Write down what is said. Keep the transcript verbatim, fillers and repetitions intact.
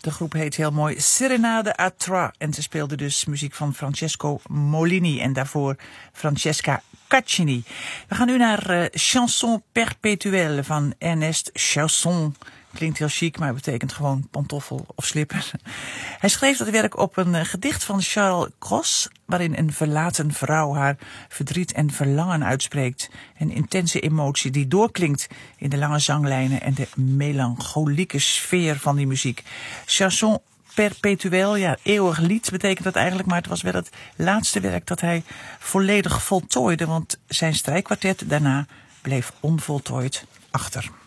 De groep heet heel mooi Serenade à Trois. En ze speelde dus muziek van Francesco Molini en daarvoor Francesca Caccini. We gaan nu naar uh, Chanson Perpétuelle van Ernest Chausson. Klinkt heel chic, maar betekent gewoon pantoffel of slipper. Hij schreef dat werk op een uh, gedicht van Charles Cros, waarin een verlaten vrouw haar verdriet en verlangen uitspreekt. Een intense emotie die doorklinkt in de lange zanglijnen en de melancholieke sfeer van die muziek. Chanson Perpétuel, ja, eeuwig lied betekent dat eigenlijk, maar het was wel het laatste werk dat hij volledig voltooide, want zijn strijkkwartet daarna bleef onvoltooid achter.